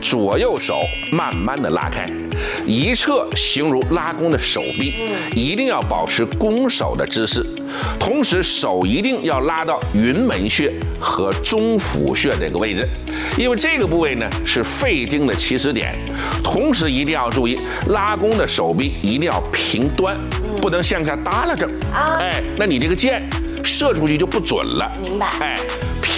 左右手慢慢的拉开，一侧形如拉弓的手臂，一定要保持弓手的姿势，同时手一定要拉到云门穴和中府穴这个位置，因为这个部位呢是肺经的起始点。同时一定要注意，拉弓的手臂一定要平端，不能向下耷拉着，那你这个箭射出去就不准了。 明白。